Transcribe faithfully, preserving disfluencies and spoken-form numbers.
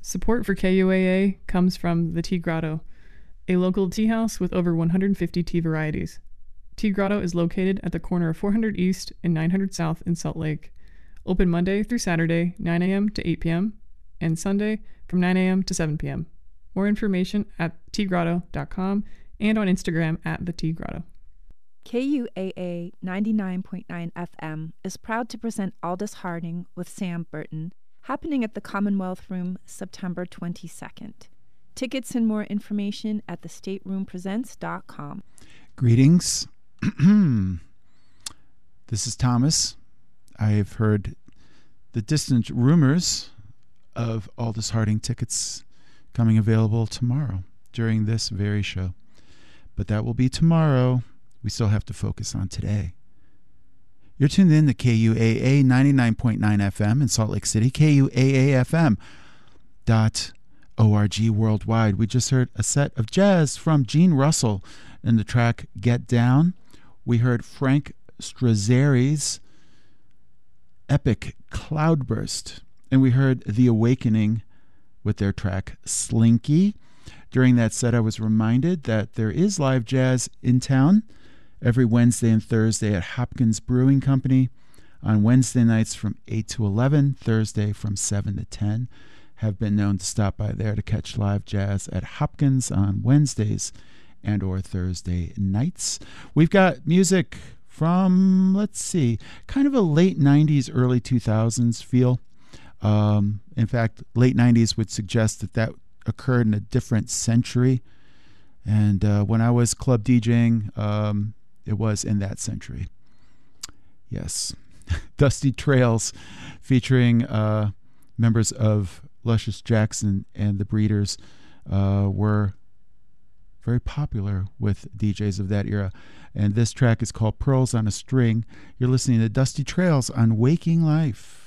Support for K U A A comes from the Tea Grotto, a local tea house with over one hundred fifty tea varieties. Tea Grotto is located at the corner of four hundred East and nine hundred South in Salt Lake. Open Monday through Saturday, nine a.m. to eight p.m., and Sunday from nine a.m. to seven p.m. More information at tea grotto dot com and on Instagram at the Tea Grotto. K U A A ninety-nine point nine F M is proud to present Aldous Harding with Sam Burton, happening at the Commonwealth Room September twenty-second. Tickets and more information at the state room presents dot com. Greetings. This is Thomas. I have heard the distant rumors of Aldous Harding tickets coming available tomorrow during this very show. But that will be tomorrow. We still have to focus on today. You're tuned in to K U A A ninety-nine point nine F M in Salt Lake City, K U A A F M dot org worldwide. We just heard a set of jazz from Gene Russell in the track Get Down. We heard Frank Strazzeri's epic Cloudburst, and we heard The Awakening with their track Slinky. During that set, I was reminded that there is live jazz in town every Wednesday and Thursday at Hopkins Brewing Company. On Wednesday nights from eight to eleven, Thursday from seven to ten. Have been known to stop by there to catch live jazz at Hopkins on Wednesdays and or Thursday nights. We've got music from, let's see, kind of a late nineties, early two thousands feel. Um, in fact, late nineties would suggest that that occurred in a different century. And uh, when I was club DJing, um, it was in that century. Yes. Dusty Trails featuring uh, members of Luscious Jackson and the Breeders uh, were very popular with D Js of that era. And this track is called Pearls on a String. You're listening to Dusty Trails on Waking Life.